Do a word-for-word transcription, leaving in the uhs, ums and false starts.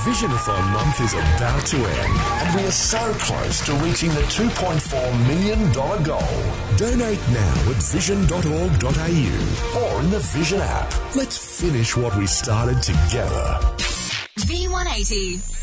Visionathon month is about to end, and we are so close to reaching the two point four million dollars goal. Donate now at vision dot org dot a u or in the Vision app. Let's finish what we started together. V one eighty.